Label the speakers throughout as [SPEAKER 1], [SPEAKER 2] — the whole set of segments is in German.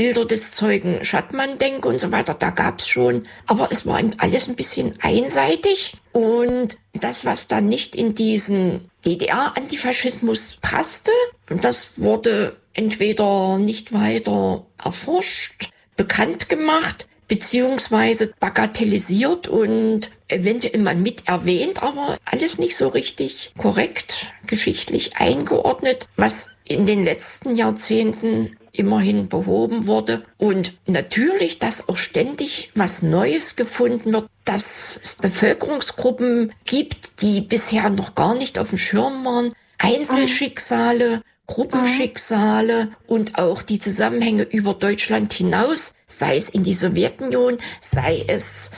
[SPEAKER 1] Bilder des Zeugen Schattmann denke und so weiter, da gab's schon. Aber es war alles ein bisschen einseitig. Und das, was dann nicht in diesen DDR-Antifaschismus passte, das wurde entweder nicht weiter erforscht, bekannt gemacht, beziehungsweise bagatellisiert und eventuell mal mit erwähnt, aber alles nicht so richtig korrekt geschichtlich eingeordnet, was in den letzten Jahrzehnten immerhin behoben wurde. Und natürlich, dass auch ständig was Neues gefunden wird, dass es Bevölkerungsgruppen gibt, die bisher noch gar nicht auf dem Schirm waren, Einzelschicksale, Gruppenschicksale und auch die Zusammenhänge über Deutschland hinaus, sei es in die Sowjetunion, sei es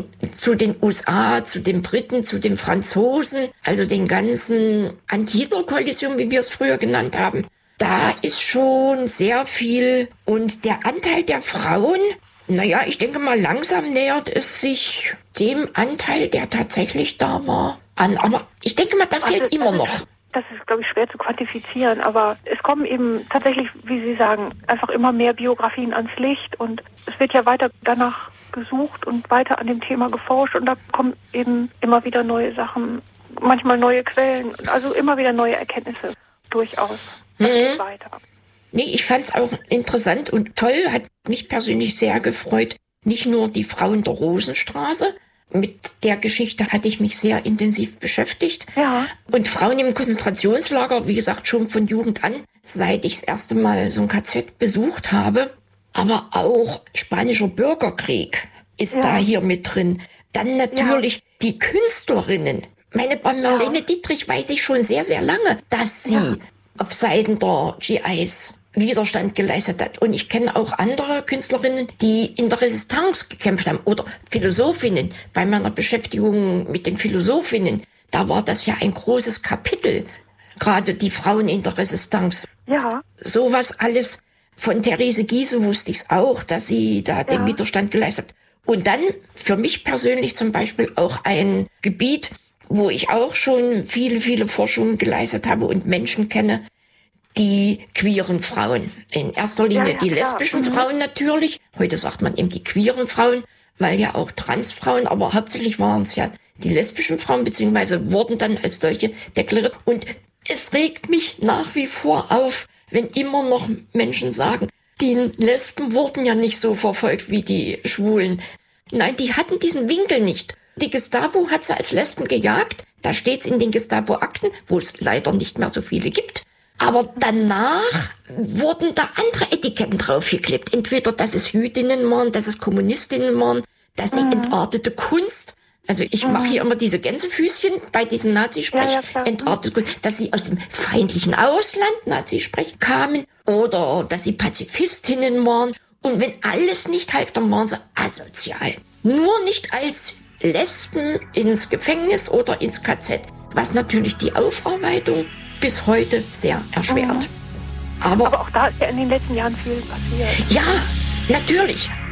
[SPEAKER 1] zu den USA, zu den Briten, zu den Franzosen, also den ganzen Anti-Hitler-Koalition, wie wir es früher genannt haben. Da ist schon sehr viel. Und der Anteil der Frauen, naja, ich denke mal, langsam nähert es sich dem Anteil, der tatsächlich da war, an. Aber ich denke mal, da fehlt immer noch.
[SPEAKER 2] Das ist, glaube ich, schwer zu quantifizieren, aber es kommen eben tatsächlich, wie Sie sagen, einfach immer mehr Biografien ans Licht und es wird ja weiter danach gesucht und weiter an dem Thema geforscht und da kommen eben immer wieder neue Sachen, manchmal neue Quellen, also immer wieder neue Erkenntnisse, durchaus. Das geht weiter.
[SPEAKER 1] Nee, ich fand's auch interessant und toll, hat mich persönlich sehr gefreut, nicht nur die Frauen der Rosenstraße. Mit der Geschichte hatte ich mich sehr intensiv beschäftigt.
[SPEAKER 2] Ja.
[SPEAKER 1] Und Frauen im Konzentrationslager, wie gesagt, schon von Jugend an, seit ich das erste Mal so ein KZ besucht habe. Aber auch Spanischer Bürgerkrieg ist da hier mit drin. Dann natürlich die Künstlerinnen. Bei Marlene Dietrich weiß ich schon sehr, sehr lange, dass sie auf Seiten der GIs Widerstand geleistet hat. Und ich kenne auch andere Künstlerinnen, die in der Resistance gekämpft haben oder Philosophinnen. Bei meiner Beschäftigung mit den Philosophinnen, da war das ja ein großes Kapitel. Gerade die Frauen in der Resistance.
[SPEAKER 2] Ja.
[SPEAKER 1] Sowas alles. Von Therese Giehse wusste ich es auch, dass sie da den Widerstand geleistet hat. Und dann für mich persönlich zum Beispiel auch ein Gebiet, wo ich auch schon viele, viele Forschungen geleistet habe und Menschen kenne, die queeren Frauen. In erster Linie die lesbischen Frauen natürlich. Heute sagt man eben die queeren Frauen, weil ja auch Transfrauen, aber hauptsächlich waren es ja die lesbischen Frauen, beziehungsweise wurden dann als solche deklariert. Und es regt mich nach wie vor auf, wenn immer noch Menschen sagen, die Lesben wurden ja nicht so verfolgt wie die Schwulen. Nein, die hatten diesen Winkel nicht. Die Gestapo hat sie als Lesben gejagt. Da steht's in den Gestapo-Akten, wo es leider nicht mehr so viele gibt. Aber danach wurden da andere Etiketten draufgeklebt. Entweder, dass es Jüdinnen waren, dass es Kommunistinnen waren, dass sie entartete Kunst. Also ich mache hier immer diese Gänsefüßchen bei diesem Nazisprech, entartete Kunst, dass sie aus dem feindlichen Ausland, Nazisprech, kamen oder dass sie Pazifistinnen waren. Und wenn alles nicht half, dann waren sie asozial. Nur nicht als Lesben ins Gefängnis oder ins KZ, was natürlich die Aufarbeitung bis heute sehr erschwert. Aber
[SPEAKER 2] auch da ist ja in den letzten Jahren viel passiert.
[SPEAKER 1] Ja, natürlich.